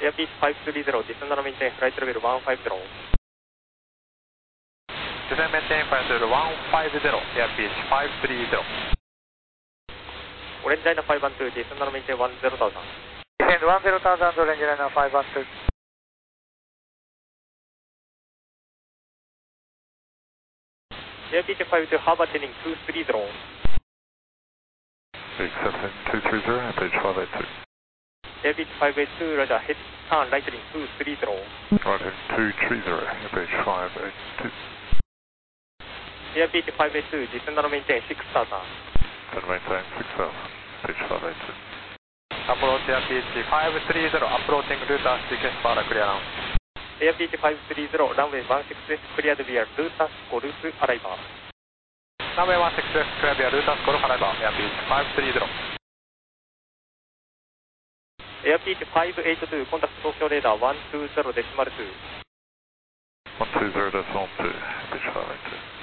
Airbus 530, descend and maintain flight level 150. Descend maintain flight level 150, Airbus 530. Orange Liner 512, descend and maintain 10,000. Descend 10,000, Orange Liner 512. Airbus 52, Harbour turning 230. Accepting 230, Ampage 582. Airbus 582, roger, head turn right turning 230. Right heading 230, Ampage 582. Airbus 582, descend and maintain 6,000. Then maintain 6000, Ampage 582. Approach Airbus 530, approaching route sequence for clearance. Airbus 530, runway 16 cleared via route golf arrival. Runway 16 cleared via route golf arrival, Airbus 530. Airbus 582, contact Tokyo radar 120.2. 120.2, Ampage 582.